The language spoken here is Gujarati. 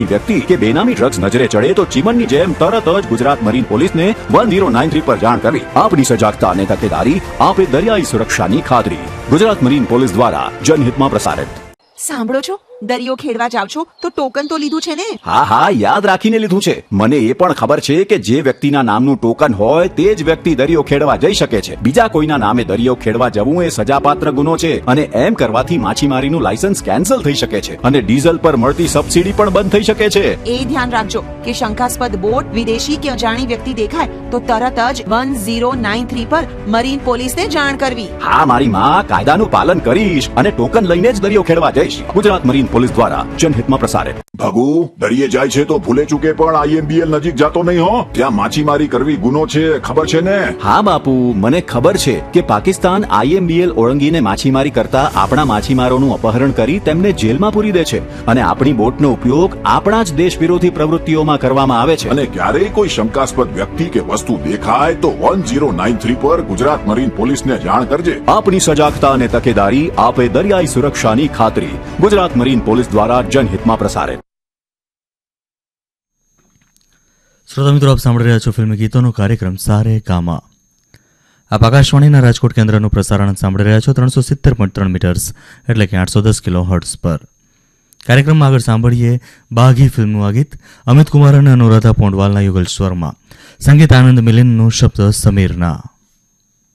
વ્યક્તિ કે બેનામી ડ્રગ્સ નજરે ચડે તો ચીમનની જેમ તરત જ ગુજરાત મરીન પોલીસને 1093 પર જાણ કરવી. આપની સજાગતા અને તકેદારી આપે દરિયાઈ સુરક્ષાની ખાતરી. ગુજરાત મરીન પોલીસ દ્વારા જનહિતમાં પ્રસારિત. સાંભળો છો, દરિયો ખેડવા જાવ છો તો ટોકન તો લીધું છે ને? હા, યાદ રાખીને લીધું છે. મને એ પણ ખબર છે કે જે વ્યક્તિના નામનું ટોકન હોય તે જ વ્યક્તિ દરિયો ખેડવા જઈ શકે છે. બીજા કોઈના નામે દરિયો ખેડવા જવું એ સજાપાત્ર ગુનો છે અને એમ કરવાથી માછીમારીનું લાયસન્સ કેન્સલ થઈ શકે છે અને ડીઝલ પર મળતી સબસિડી પણ બંધ થઈ શકે છે. એ ધ્યાન રાખજો કે શંકાસ્પદ બોટ, વિદેશી કે અજાણી વ્યક્તિ દેખાય તો તરત જ 1093 પર મરીન પોલીસને જાણ કરવી. હા મારી માં, કાયદાનું પાલન કરીશ અને ટોકન લઈને જ દરિયો ખેડવા જઈશ. ગુજરાત મરીન પોલીસ દ્વારા જનહિતમાં પ્રસારિત. ભગુ, દરિયે જાય છે તો ભૂલે ચૂકે પણ IMBL નજીક જાતો નહીં હો. ત્યાં માછીમારી કરવી ગુનો છે, ખબર છે ને? હા બાપુ, મને ખબર છે કે પાકિસ્તાન IMBL ઓળંગીને માછીમારી કરતા આપણા માછીમારોનું અપહરણ કરી તેમને જેલમાં પૂરી દે છે અને આપણી બોટનો ઉપયોગ આપણા જ દેશ વિરોધી પ્રવૃત્તિઓમાં કરવામાં આવે છે. અને ક્યારેય કોઈ શંકાસ્પદ વ્યક્તિ કે વસ્તુ દેખાય તો 1093 પર ગુજરાત મરીન પોલીસને જાણ કરજે. આપની સજાગતા અને તકેદારી આપે દરિયાઈ સુરક્ષાની ખાતરી. ગુજરાત મરીન પોલીસ દ્વારા જનહિતમાં પ્રસારિત. શ્રોતા મિત્રો, આપ સાંભળી રહ્યા છો ફિલ્મી ગીતોનો કાર્યક્રમ સારે ગામા. આપ આકાશવાણીના રાજકોટ કેન્દ્રનું પ્રસારણ સાંભળી રહ્યા છો 370.3 મીટર્સ એટલે કે 810 કિલો હર્ટ્ઝ પર. કાર્યક્રમમાં આગળ સાંભળીએ બાઘી ફિલ્મનું આ ગીત અમિત કુમાર અને અનુરાધા પોંડવાલના યુગલ સ્વરમાં, સંગીત આનંદ મિલિનનું, શબ્દ સમીરના.